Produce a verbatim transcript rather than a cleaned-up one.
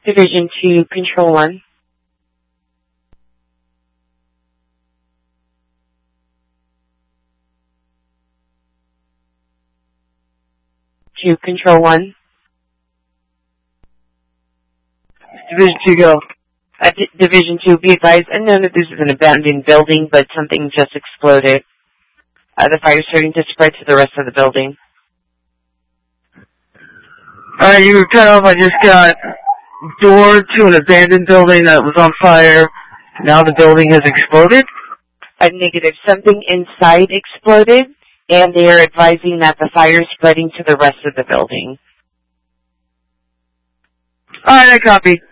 Division two, Control one. two, Control one. Division two, go. Uh, D- Division two, be advised, I know that this is an abandoned building, but something just exploded. Uh, the fire is starting to spread to the rest of the building. Alright, you cut off. I just got door to an abandoned building that was on fire. Now the building has exploded? Uh, negative. Something inside exploded, and they are advising that the fire is spreading to the rest of the building. Alright, I copy.